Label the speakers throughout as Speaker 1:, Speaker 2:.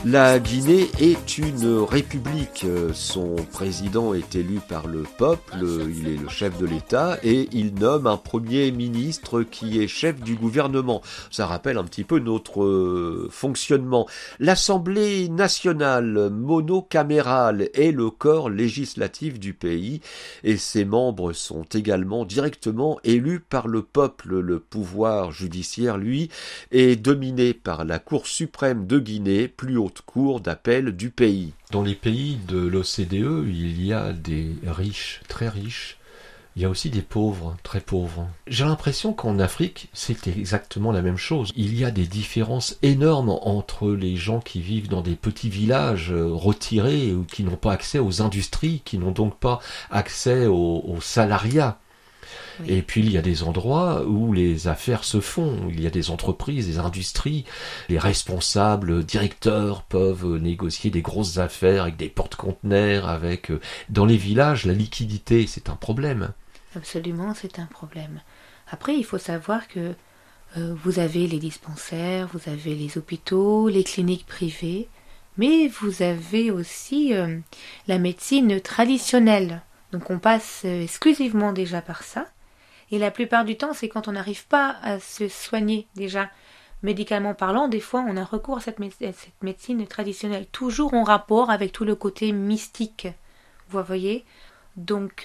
Speaker 1: La Guinée est une république. Son président est élu par le peuple, il est le chef de l'État et il nomme un premier ministre qui est chef du gouvernement. Ça rappelle un petit peu notre fonctionnement. L'Assemblée nationale monocamérale est le corps législatif du pays et ses membres sont également directement élus par le peuple. Le pouvoir judiciaire, lui, est dominé par la Cour suprême de Guinée, plus haute cour d'appel du pays.
Speaker 2: Dans les pays de l'OCDE, il y a des riches, très riches. Il y a aussi des pauvres, très pauvres. J'ai l'impression qu'en Afrique, c'est exactement la même chose. Il y a des différences énormes entre les gens qui vivent dans des petits villages retirés ou qui n'ont pas accès aux industries, qui n'ont donc pas accès au salariat. Oui. Et puis il y a des endroits où les affaires se font, il y a des entreprises, des industries, les responsables, directeurs peuvent négocier des grosses affaires avec des porte-conteneurs, avec... Dans les villages, la liquidité, c'est un problème.
Speaker 3: Absolument, c'est un problème. Après, il faut savoir que vous avez les dispensaires, vous avez les hôpitaux, les cliniques privées, mais vous avez aussi la médecine traditionnelle. Donc on passe exclusivement déjà par ça. Et la plupart du temps, c'est quand on n'arrive pas à se soigner déjà, médicalement parlant, des fois on a recours à cette médecine traditionnelle, toujours en rapport avec tout le côté mystique, vous voyez. Donc,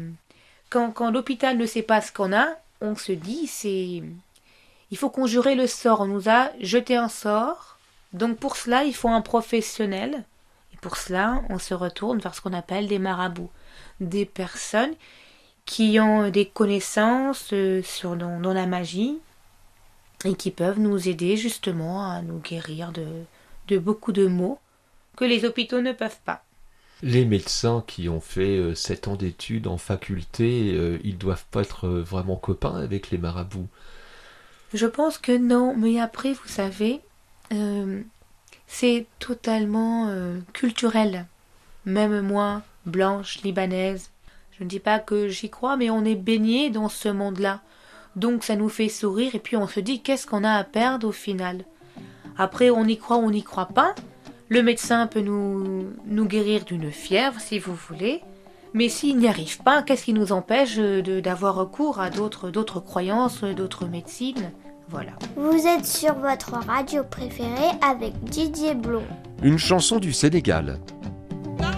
Speaker 3: quand l'hôpital ne sait pas ce qu'on a, on se dit, il faut conjurer le sort, on nous a jeté un sort, donc pour cela il faut un professionnel, et pour cela on se retourne vers ce qu'on appelle des marabouts, des personnes qui ont des connaissances dans la magie et qui peuvent nous aider justement à nous guérir de beaucoup de maux que les hôpitaux ne peuvent pas.
Speaker 2: Les médecins qui ont fait 7 ans d'études en faculté, ils doivent pas être vraiment copains avec les marabouts.
Speaker 3: Je pense que non, mais après, vous savez, c'est totalement culturel. Même moi, blanche, libanaise, je ne dis pas que j'y crois, mais on est baigné dans ce monde-là. Donc ça nous fait sourire et puis on se dit qu'est-ce qu'on a à perdre au final. Après on y croit ou on n'y croit pas. Le médecin peut nous guérir d'une fièvre si vous voulez. Mais s'il n'y arrive pas, qu'est-ce qui nous empêche d'avoir recours à d'autres croyances, d'autres médecines? Voilà.
Speaker 4: Vous êtes sur votre radio préférée avec Didier Blond.
Speaker 1: Une chanson du Sénégal.